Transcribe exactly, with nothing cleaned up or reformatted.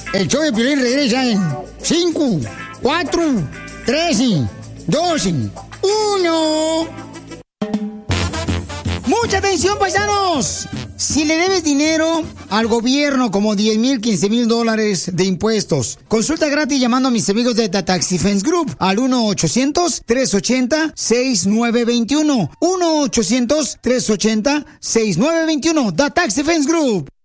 El show de Piolín regresa en cinco, cuatro, tres, dos, uno. ¡Mucha atención, paisanos! Si le debes dinero al gobierno, como diez mil, quince mil dólares de impuestos, consulta gratis llamando a mis amigos de The Tax Defense Group al uno ochocientos, tres ochenta, sesenta y nueve veintiuno. uno ochocientos, tres ochenta, sesenta y nueve veintiuno. The Tax Defense Group.